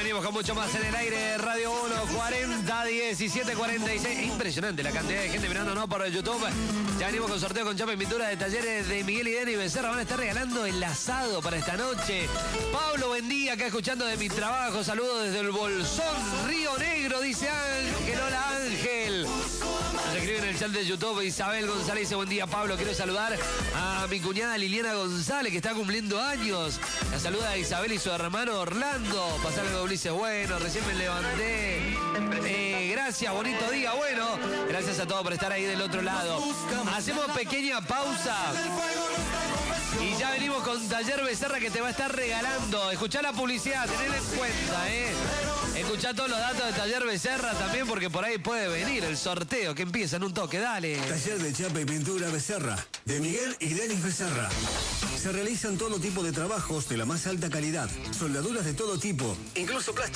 venimos con mucho más en el aire de Radio 1, 40 17 46. Impresionante la cantidad de gente mirando, ¿no? Por YouTube. Ya venimos con sorteo con chapa y pintura de talleres de Miguel y Dani Becerra. Van a estar regalando el asado para esta noche. Pablo, buen día, acá escuchando de mi trabajo. Saludos desde el Bolsón, Río Negro, dice Ángel. Hola, Ángel. Nos escribe en el chat de YouTube Isabel González, dice: buen día, Pablo, quiero saludar a mi cuñada Liliana González, que está cumpliendo años. La saluda a Isabel y su hermano Orlando. Pasar el doble, dice: bueno, recién me levanté. Gracias, bonito día. Bueno, gracias a todos por estar ahí del otro lado. Hacemos pequeña pausa y ya venimos con Taller Becerra, que te va a estar regalando. Escuchá la publicidad, tenedla en cuenta, Escuchá todos los datos de Taller Becerra también, porque por ahí puede venir el sorteo que empieza en un toque. Dale. Taller de chapa y pintura Becerra, de Miguel y Denis Becerra. Se realizan todo tipo de trabajos de la más alta calidad, soldaduras de todo tipo, incluso plástico.